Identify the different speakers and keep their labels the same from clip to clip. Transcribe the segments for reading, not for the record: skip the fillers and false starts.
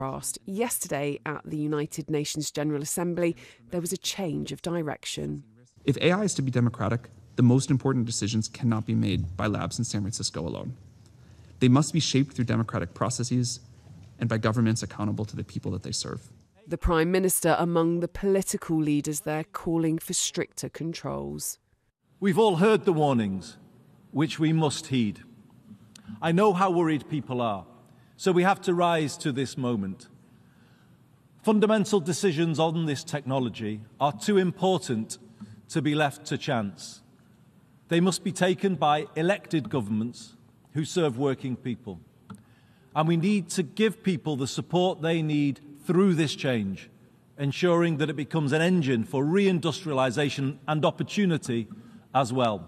Speaker 1: Yesterday at the United Nations General Assembly, there was a change of direction.
Speaker 2: If AI is to be democratic, the most important decisions cannot be made by labs in San Francisco alone. They must be shaped through democratic processes and by governments accountable to the people that they serve.
Speaker 1: The Prime Minister among the political leaders there calling for stricter controls.
Speaker 3: We've all heard the warnings, which we must heed. I know how worried people are. So we have to rise to this moment. Fundamental decisions on this technology are too important to be left to chance. They must be taken by elected governments who serve working people. And we need to give people the support they need through this change, ensuring that it becomes an engine for reindustrialisation and opportunity as well.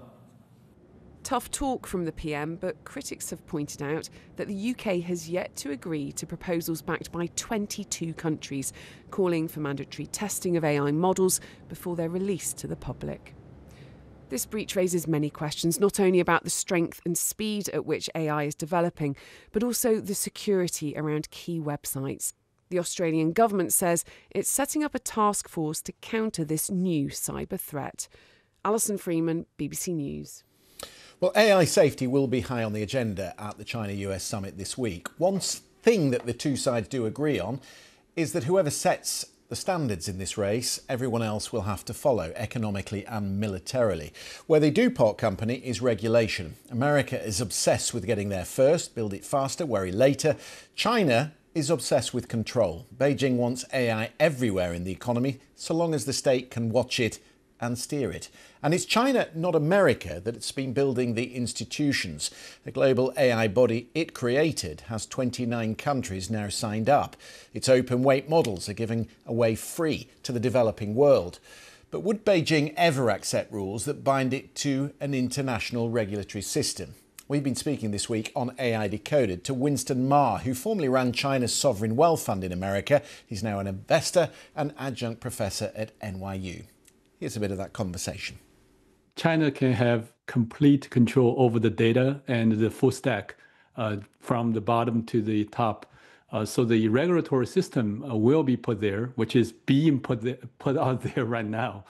Speaker 1: Tough talk from the PM, but critics have pointed out that the UK has yet to agree to proposals backed by 22 countries, calling for mandatory testing of AI models before they're released to the public. This breach raises many questions, not only about the strength and speed at which AI is developing, but also the security around key websites. The Australian government says it's setting up a task force to counter this new cyber threat. Alison Freeman, BBC News.
Speaker 4: Well, AI safety will be high on the agenda at the China-US summit this week. One thing that the two sides do agree on is that whoever sets the standards in this race, everyone else will have to follow, economically and militarily. Where they do part company is regulation. America is obsessed with getting there first, build it faster, worry later. China is obsessed with control. Beijing wants AI everywhere in the economy, so long as the state can watch it and steer it. And it's China, not America, that's been building the institutions. The global AI body it created has 29 countries now signed up. Its open weight models are giving away free to the developing world. But would Beijing ever accept rules that bind it to an international regulatory system? We've been speaking this week on AI Decoded to Winston Ma, who formerly ran China's sovereign wealth fund in America. He's now an investor and adjunct professor at NYU. Here's a bit of that conversation.
Speaker 5: China can have complete control over the data and the full stack from the bottom to the top. So the regulatory system will be put there, which is being put out there right now.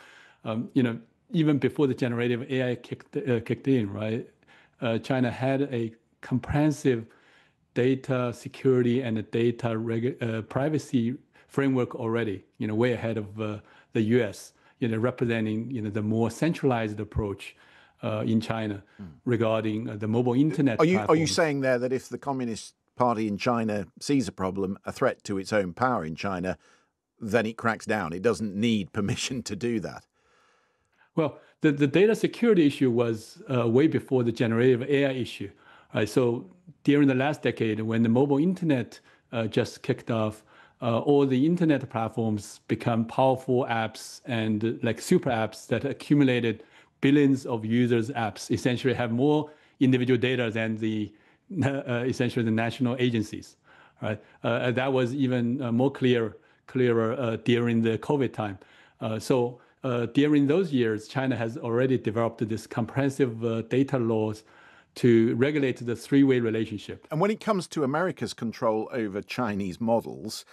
Speaker 5: Even before the generative AI kicked in, right? China had a comprehensive data security and a data privacy framework already, way ahead of the US. Representing the more centralized approach in China regarding the mobile internet.
Speaker 4: Are you saying there that if the Communist Party in China sees a problem, a threat to its own power in China, then it cracks down? It doesn't need permission to do that?
Speaker 5: Well, the data security issue was way before the generative AI issue. So during the last decade, when the mobile internet just kicked off, all the internet platforms become powerful apps and like super apps that accumulated billions of users' apps, essentially have more individual data than essentially the national agencies. Right? That was even more clearer during the COVID time. So during those years, China has already developed this comprehensive data laws to regulate the three-way relationship.
Speaker 4: And when it comes to America's control over Chinese models,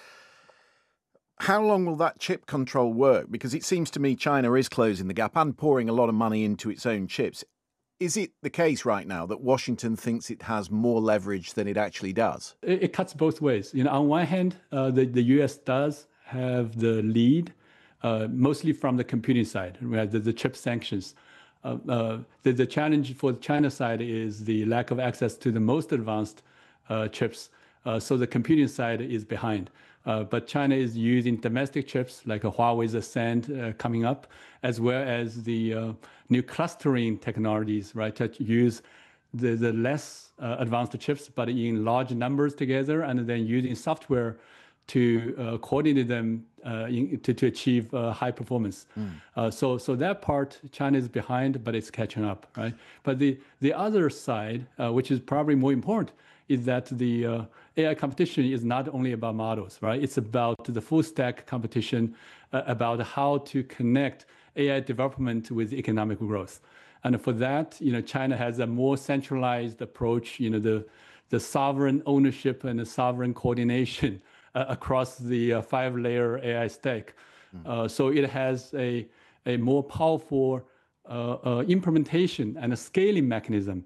Speaker 4: how long will that chip control work? Because it seems to me China is closing the gap and pouring a lot of money into its own chips. Is it the case right now that Washington thinks it has more leverage than it actually does?
Speaker 5: It cuts both ways. On one hand, the U.S. does have the lead, mostly from the computing side, right? The chip sanctions. The challenge for the China side is the lack of access to the most advanced chips. So the computing side is behind. But China is using domestic chips like Huawei's Ascend coming up, as well as the new clustering technologies, right, that use the less advanced chips, but in large numbers together, and then using software to coordinate them to achieve high performance. So that part, China is behind, but it's catching up, right? But the other side, which is probably more important, is that the AI competition is not only about models, right? It's about the full stack competition, about how to connect AI development with economic growth. And for that, China has a more centralized approach, the sovereign ownership and the sovereign coordination across the 5-layer AI stack. So it has a more powerful implementation and a scaling mechanism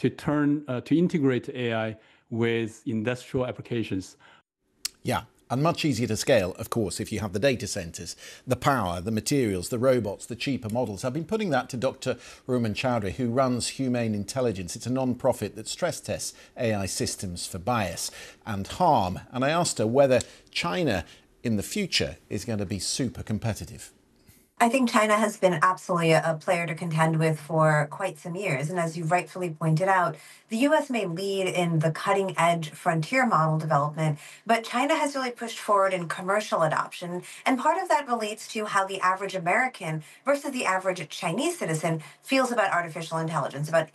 Speaker 5: to integrate AI with industrial applications.
Speaker 4: Yeah, and much easier to scale, of course, if you have the data centres, the power, the materials, the robots, the cheaper models. I've been putting that to Dr. Ruman Chowdhury, who runs Humane Intelligence. It's a non-profit that stress tests AI systems for bias and harm. And I asked her whether China in the future is going to be super competitive.
Speaker 6: I think China has been absolutely a player to contend with for quite some years. And as you rightfully pointed out, the US may lead in the cutting edge frontier model development, but China has really pushed forward in commercial adoption. And part of that relates to how the average American versus the average Chinese citizen feels about artificial intelligence. About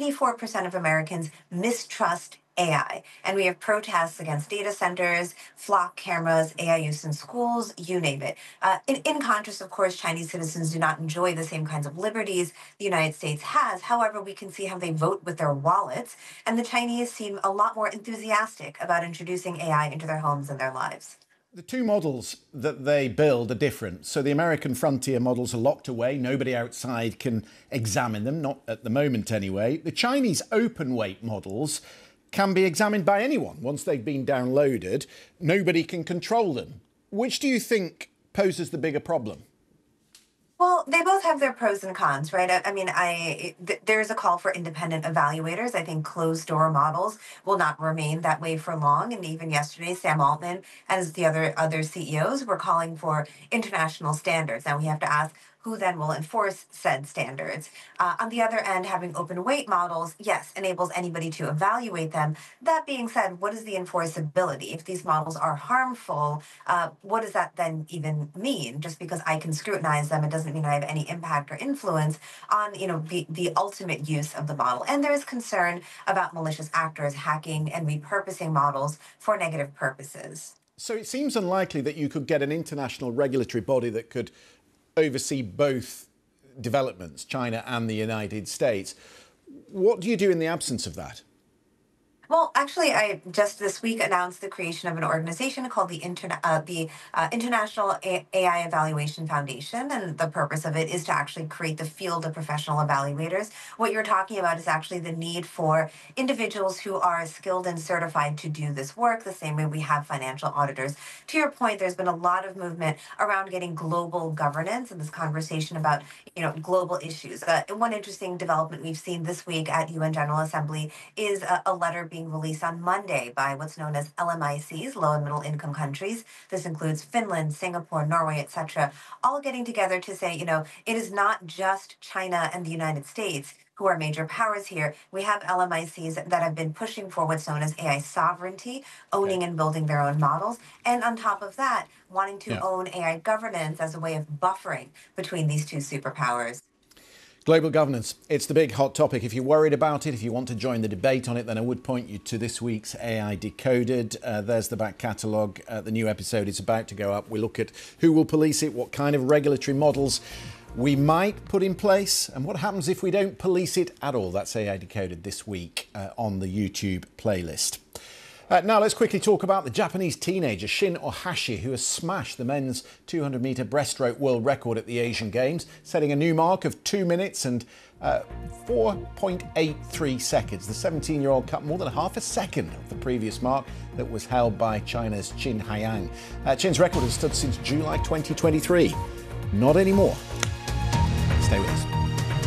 Speaker 6: 84% of Americans mistrust AI. And we have protests against data centers, flock cameras, AI use in schools, you name it. In contrast, of course, Chinese citizens do not enjoy the same kinds of liberties the United States has. However, we can see how they vote with their wallets. And the Chinese seem a lot more enthusiastic about introducing AI into their homes and their lives.
Speaker 4: The two models that they build are different. So the American frontier models are locked away. Nobody outside can examine them, not at the moment anyway. The Chinese open weight models can be examined by anyone. Once they've been downloaded, nobody can control them. Which do you think poses the bigger problem?
Speaker 6: Well, they both have their pros and cons, right? I mean, there's a call for independent evaluators. I think closed door models will not remain that way for long. And even yesterday, Sam Altman, as the other CEOs, were calling for international standards. Now we have to ask, who then will enforce said standards? On the other end, having open weight models, yes, enables anybody to evaluate them. That being said, what is the enforceability? If these models are harmful, what does that then even mean? Just because I can scrutinize them, it doesn't mean I have any impact or influence on, the ultimate use of the model. And there is concern about malicious actors hacking and repurposing models for negative purposes.
Speaker 4: So it seems unlikely that you could get an international regulatory body that could oversee both developments, China and the United States. What do you do in the absence of that?
Speaker 6: Well, actually, I just this week announced the creation of an organization called the International AI Evaluation Foundation, and the purpose of it is to actually create the field of professional evaluators. What you're talking about is actually the need for individuals who are skilled and certified to do this work, the same way we have financial auditors. To your point, there's been a lot of movement around getting global governance and this conversation about, global issues. One interesting development we've seen this week at UN General Assembly is a letter being released on Monday by what's known as LMICs, low and middle income countries. This includes Finland, Singapore, Norway, etc., all getting together to say, it is not just China and the United States who are major powers here. We have LMICs that have been pushing for what's known as AI sovereignty, owning and building their own models. And on top of that, wanting to own AI governance as a way of buffering between these two superpowers.
Speaker 4: Global governance, it's the big hot topic. If you're worried about it, if you want to join the debate on it, then I would point you to this week's AI Decoded. There's the back catalogue. The new episode is about to go up. We look at who will police it, what kind of regulatory models we might put in place, and what happens if we don't police it at all. That's AI Decoded this week on the YouTube playlist. Now let's quickly talk about the Japanese teenager Shin Ohashi, who has smashed the men's 200-metre breaststroke world record at the Asian Games, setting a new mark of 2 minutes and 4.83 seconds. The 17-year-old cut more than half a second of the previous mark that was held by China's Qin Haiyang. Qin's record has stood since July 2023. Not anymore. Stay with us.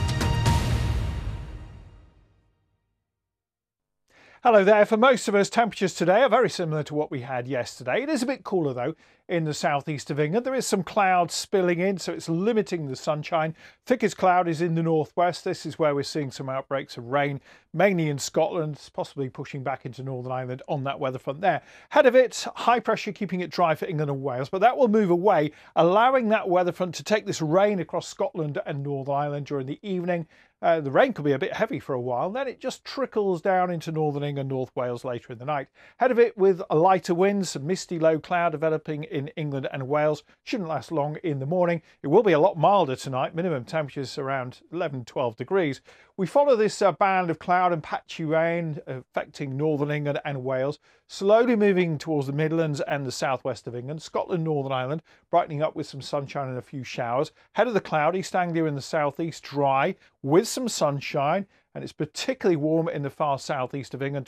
Speaker 7: Hello there. For most of us, temperatures today are very similar to what we had yesterday. It is a bit cooler though in the southeast of England. There is some clouds spilling in, so it's limiting the sunshine. Thickest cloud is in the northwest. This is where we're seeing some outbreaks of rain, mainly in Scotland, possibly pushing back into Northern Ireland on that weather front there. Ahead of it, high pressure keeping it dry for England and Wales, but that will move away, allowing that weather front to take this rain across Scotland and Northern Ireland during the evening. The rain could be a bit heavy for a while, then it just trickles down into Northern England, North Wales later in the night. Ahead of it with a lighter wind, some misty low cloud developing in England and Wales. Shouldn't last long in the morning. It will be a lot milder tonight, minimum temperatures around 11-12 degrees. We follow this band of cloud and patchy rain affecting northern England and Wales, slowly moving towards the Midlands and the southwest of England. Scotland, Northern Ireland, brightening up with some sunshine and a few showers. Head of the cloud, East Anglia in the southeast, dry with some sunshine, and it's particularly warm in the far southeast of England.